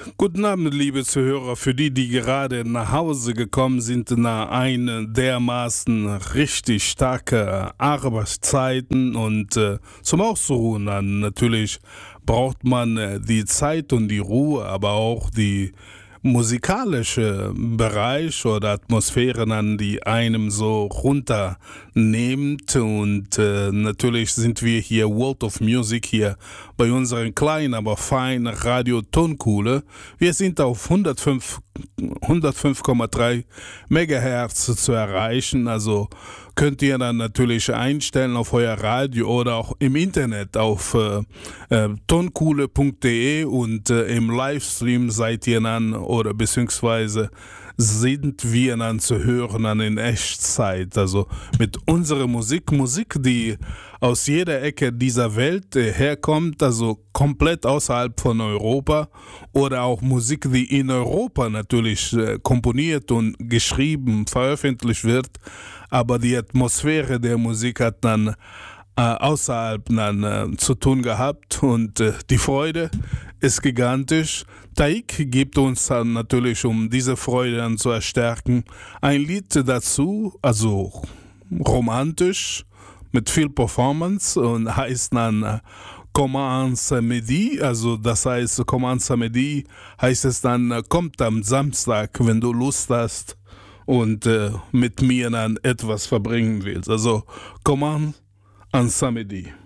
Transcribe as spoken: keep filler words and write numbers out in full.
Guten Abend, liebe Zuhörer. Für die, die gerade nach Hause gekommen sind nach einer dermaßen richtig starke Arbeitszeiten und äh, zum Ausruhen dann natürlich braucht man äh, die Zeit und die Ruhe, aber auch die musikalische Bereich oder Atmosphäre an, die einem so runternimmt und äh, natürlich sind wir hier World of Music hier bei unseren kleinen, aber feinen Radio Tonkuhle. Wir sind auf hundertfünf Komma drei Megahertz zu erreichen, also könnt ihr dann natürlich einstellen auf euer Radio oder auch im Internet auf äh, äh, tonkuhle punkt de und äh, im Livestream seid ihr dann oder beziehungsweise sind wir dann zu hören dann in Echtzeit, also mit unserer Musik, Musik, die aus jeder Ecke dieser Welt äh, herkommt, also komplett außerhalb von Europa oder auch Musik, die in Europa natürlich äh, komponiert und geschrieben, veröffentlicht wird, aber die Atmosphäre der Musik hat dann äh, außerhalb dann, äh, zu tun gehabt und äh, die Freude ist gigantisch. Taik gibt uns dann natürlich, um diese Freude dann zu erstärken, ein Lied dazu, also romantisch, mit viel Performance und heißt dann äh, Commence Midi, also das heißt Commence Midi heißt es dann, äh, kommt am Samstag, wenn du Lust hast und äh, mit mir dann etwas verbringen willst. Also Commence un samedi.